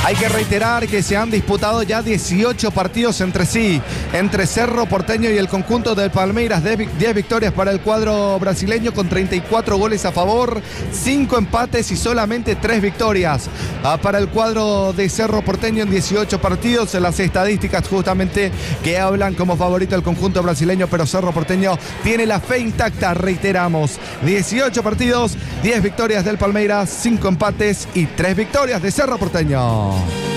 Hay que reiterar que se han disputado ya 18 partidos entre sí, entre Cerro Porteño y el conjunto del Palmeiras. 10 victorias para el cuadro brasileño con 34 goles a favor, 5 empates y solamente 3 victorias para el cuadro de Cerro Porteño en 18 partidos. Las estadísticas justamente que hablan como favorito el conjunto brasileño, pero Cerro Porteño tiene la fe intacta, reiteramos. 18 partidos, 10 victorias del Palmeiras, 5 empates y 3 victorias de Cerro Porteño.